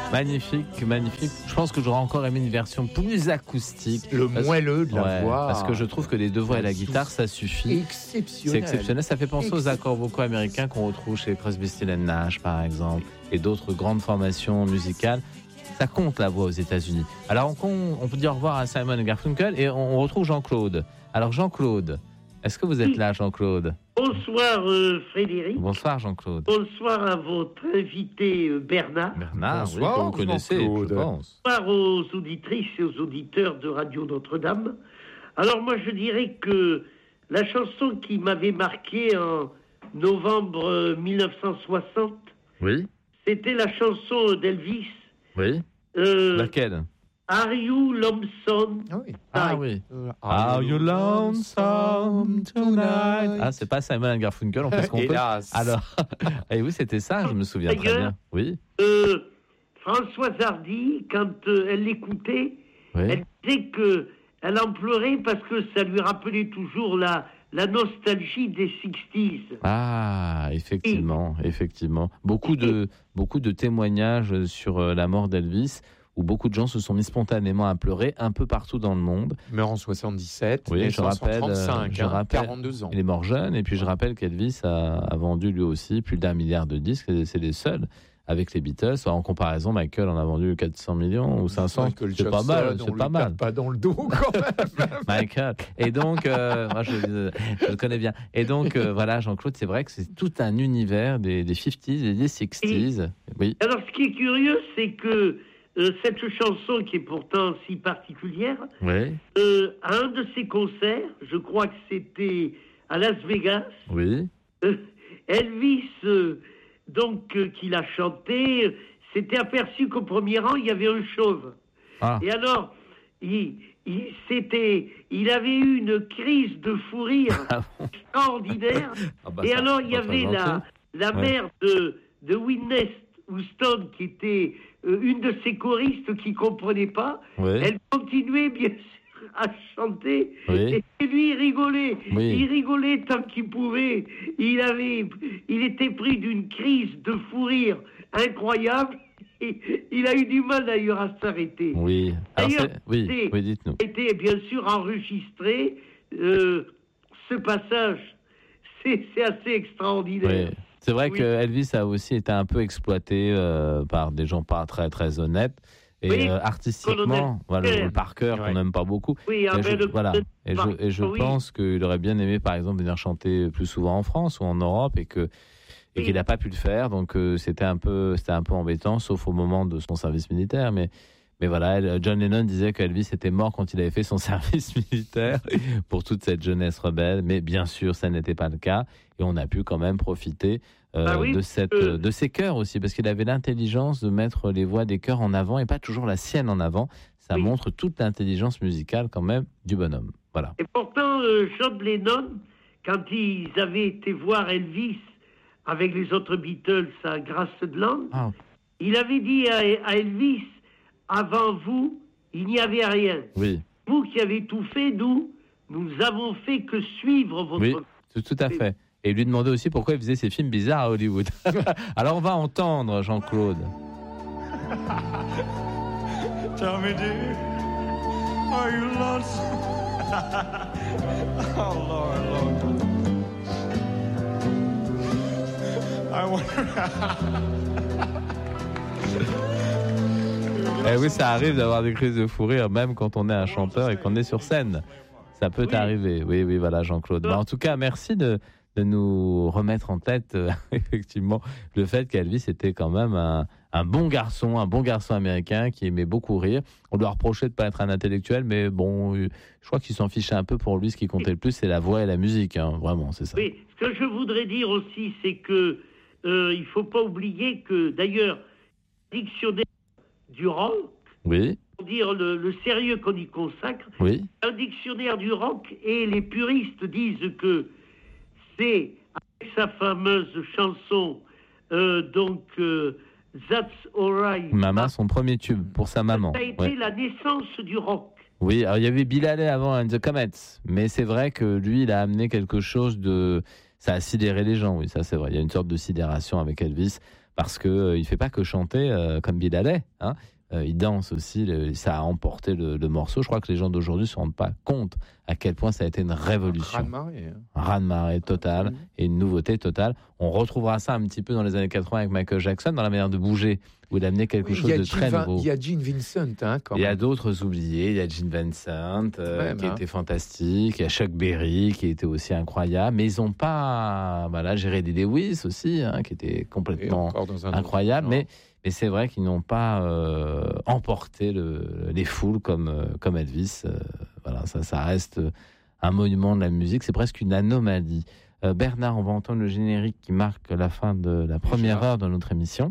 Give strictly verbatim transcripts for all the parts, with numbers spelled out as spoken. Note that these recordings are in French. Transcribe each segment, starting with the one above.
Magnifique, magnifique. Je pense que j'aurais encore aimé une version plus acoustique. Le parce... moelleux de la ouais, voix. Parce que je trouve que les deux voix et la guitare, ça suffit. Exceptionnel. C'est exceptionnel. Ça fait penser aux accords vocaux américains qu'on retrouve chez Crosby, Stills and Nash, par exemple, et d'autres grandes formations musicales. Ça compte la voix aux États-Unis. Alors on, on peut dire au revoir à Simon et Garfunkel et on, on retrouve Jean-Claude. Alors Jean-Claude, est-ce que vous êtes là, Jean-Claude? Bonsoir euh, Frédéric. Bonsoir Jean-Claude. Bonsoir à votre invité euh, Bernard. Bernard, Bonsoir, oui, que vous connaissez, je pense. Bonsoir aux auditrices et aux auditeurs de Radio Notre-Dame. Alors moi je dirais que la chanson qui m'avait marqué en novembre dix-neuf cent soixante, oui, c'était la chanson d'Elvis. Oui. Euh, Laquelle? Are You Lonesome? Ah oui. Ah oui. Are you lonesome tonight? Ah, c'est pas Simon and Garfunkel, on peut se tromper. Hélas. Alors, et oui, c'était ça, je me souviens très bien. Oui. Euh, Françoise Hardy, quand euh, elle l'écoutait, Oui. elle disait que elle en pleurait parce que ça lui rappelait toujours la, la nostalgie des soixante. Ah, effectivement, effectivement. Beaucoup de, beaucoup de témoignages sur euh, la mort d'Elvis, où beaucoup de gens se sont mis spontanément à pleurer un peu partout dans le monde. Il meurt en soixante-dix-sept, Oui, je naissance en rappelle, trente-cinq, je hein, rappelle, quarante-deux ans. il est mort jeune, et puis je rappelle qu'Elvis a, a vendu lui aussi plus d'un milliard de disques, et c'est les seuls avec les Beatles. En comparaison, Michael en a vendu quatre cents millions ou cinq cents. Michael C'est pas Jackson, mal, on c'est lui pas mal. tape pas dans le dos quand même. Michael. Et donc, euh, moi je, je le connais bien. Et donc, euh, voilà, Jean-Claude, c'est vrai que c'est tout un univers des, des cinquantaines et des sixties. Oui. Alors ce qui est curieux, c'est que euh, cette chanson, qui est pourtant si particulière, Oui. euh, à un de ses concerts, je crois que c'était à Las Vegas, Oui. euh, Elvis, euh, donc, euh, qui l'a chanté, euh, s'était aperçu qu'au premier rang, il y avait un chauve. Ah. Et alors, il, il, c'était, il avait eu une crise de fou rire Ah bon. extraordinaire. Ah bah Et ça, alors, il y pas très avait la, gentil. la Ouais. mère de, de Whitney Houston, qui était euh, une de ses choristes qui ne comprenait pas. Oui. Elle continuait, bien sûr, à chanter. Oui. Et lui, il rigolait. Oui. Il rigolait tant qu'il pouvait. Il avait, il était pris d'une crise de fou rire incroyable. Et il a eu du mal, d'ailleurs, à s'arrêter. Oui. Alors, D'ailleurs, c'est- oui, c'est- oui, dites-nous. était bien sûr enregistré. Euh, ce passage, c'est, c'est assez extraordinaire. Oui. C'est vrai Oui. que Elvis a aussi été un peu exploité euh, par des gens pas très très honnêtes. Et Oui, euh, artistiquement, colonel voilà, Parker. le Parker Ouais. qu'on n'aime pas beaucoup. Oui, Et ah, je, ben, le- voilà. Et je, et je oui. pense qu'il aurait bien aimé, par exemple, venir chanter plus souvent en France ou en Europe, et que et Oui. qu'il n'a pas pu le faire. Donc euh, c'était un peu c'était un peu embêtant, sauf au moment de son service militaire. Mais mais voilà, elle- John Lennon disait qu'Elvis était mort quand il avait fait son service militaire pour toute cette jeunesse rebelle. Mais bien sûr, ça n'était pas le cas, et on a pu quand même profiter euh, Ah oui, de cette euh, de ses chœurs aussi, parce qu'il avait l'intelligence de mettre les voix des chœurs en avant et pas toujours la sienne en avant. Ça Oui. montre toute l'intelligence musicale quand même du bonhomme. Voilà. Et pourtant, euh, John Lennon, quand ils avaient été voir Elvis avec les autres Beatles à Graceland, Ah. il avait dit à, à Elvis, avant vous, il n'y avait rien. Oui, Vous qui avez tout fait, nous, nous avons fait que suivre votre... oui, tout, tout à fait. Et lui demander aussi pourquoi il faisait ces films bizarres à Hollywood. Alors on va entendre Jean-Claude. Tell me, dear, are you lonesome? Oh, Lord, Lord. I wonder. Eh oui, ça arrive d'avoir des crises de fou rire, même quand on est un chanteur et qu'on est sur scène. Ça peut Oui. arriver. Oui, oui, voilà, Jean-Claude. Bah, en tout cas, merci de, de nous remettre en tête, euh, effectivement, le fait qu'Elvis était quand même un, un bon garçon, un bon garçon américain qui aimait beaucoup rire. On lui a reproché de ne pas être un intellectuel, mais bon, euh, je crois qu'il s'en fichait un peu. Pour lui, ce qui comptait le plus, c'est la voix et la musique. Hein. Vraiment, c'est ça. Oui, ce que je voudrais dire aussi, c'est que euh, il ne faut pas oublier que, d'ailleurs, le dictionnaire du rock, Oui, pour dire le, le sérieux qu'on y consacre, oui, un dictionnaire du rock, et les puristes disent que c'est, avec sa fameuse chanson, euh, donc, euh, That's Alright. Maman, son premier tube pour sa maman. Ça a été Ouais. la naissance du rock. Oui, alors il y avait Bill Haley avant, and the Comets, mais c'est vrai que lui, il a amené quelque chose de... Ça a sidéré les gens, oui, ça c'est vrai. Il y a une sorte de sidération avec Elvis, parce qu'il euh, ne fait pas que chanter euh, comme Bill Haley, hein. Euh, il danse aussi, le, ça a emporté le, le morceau. Je crois que les gens d'aujourd'hui ne se rendent pas compte à quel point ça a été une révolution. Un raz-de-marée. Un raz-de-marée total Mmh. et une nouveauté totale. On retrouvera ça un petit peu dans les années quatre-vingts avec Michael Jackson, dans la manière de bouger, où il a amené quelque Oui, chose il y a de Gene très Vin- nouveau. Il y a Gene Vincent, hein, quand Il y a même. d'autres oubliés, il y a Gene Vincent, euh, Même, qui hein. était fantastique, il y a Chuck Berry, qui était aussi incroyable, mais ils n'ont pas... Voilà, Jerry Lee Lewis aussi, hein, qui était Et complètement encore dans un autre incroyable, genre. mais, mais c'est vrai qu'ils n'ont pas euh, emporté le, les foules comme, euh, comme Elvis. Euh, voilà, ça, ça reste un monument de la musique, c'est presque une anomalie. Euh, Bernard, on va entendre le générique qui marque la fin de la première heure de notre émission.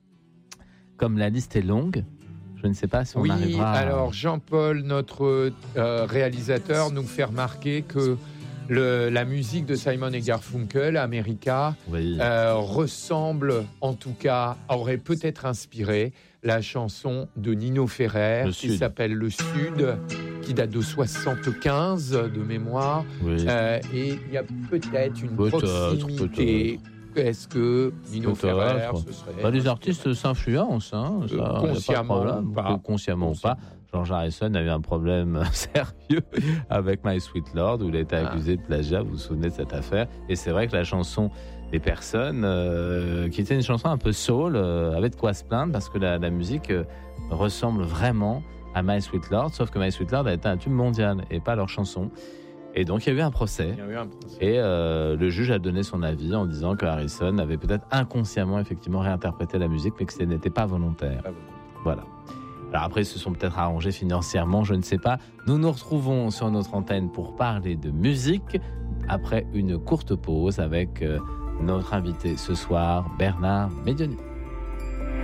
Comme la liste est longue, je ne sais pas si on Oui, arrivera à... alors Jean-Paul, notre euh, réalisateur, nous fait remarquer que le, la musique de Simon et Garfunkel, America, Oui. euh, ressemble, en tout cas, aurait peut-être inspiré la chanson de Nino Ferrer Le qui Sud. s'appelle Le Sud, qui date de soixante-quinze de mémoire. Oui. Euh, et il y a peut-être une Peut-être, proximité. Est-ce que Nino Peut-être. Ferrer, ce serait... Bah, les artistes s'influencent, hein, ça, Euh, y a pas de consciemment problème. ou pas. Consciemment ou pas. George Harrison a eu un problème sérieux avec My Sweet Lord, où il a été accusé de plagiat, vous vous souvenez de cette affaire. Et c'est vrai que la chanson des personnes, euh, qui était une chanson un peu soul, euh, avait de quoi se plaindre, parce que la, la musique euh, ressemble vraiment à My Sweet Lord, sauf que My Sweet Lord a été un tube mondial, et pas leur chanson. Et donc il y a eu un procès. Il y a eu un procès. Et euh, le juge a donné son avis en disant que Harrison avait peut-être inconsciemment effectivement réinterprété la musique, mais que ce n'était pas volontaire. Ah bon. Voilà. Alors après, ils se sont peut-être arrangés financièrement, je ne sais pas. Nous nous retrouvons sur notre antenne pour parler de musique après une courte pause avec euh, notre invité ce soir, Bernard Médioni.